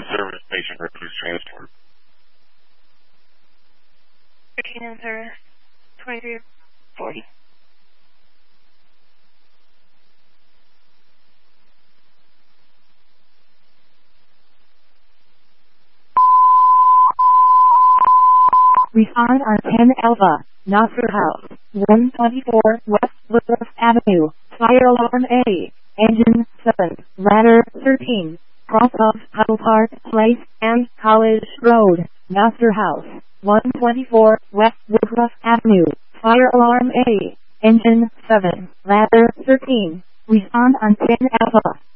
13 service patient refuse transport. 13 in service, 2340. Respond on 10 Alpha, Nasser House, 124 West Woodruff Avenue, Fire Alarm A, Engine 7, Ladder 13, cross of Huddle Park Place and College Road, Nasser House, 124 West Woodruff Avenue, Fire Alarm A, Engine 7, Ladder 13. Respond on 10 Alpha.